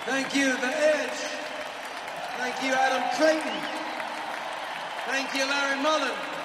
Thank you, The Edge. Thank you, Adam Clayton. Thank you, Larry Mullen.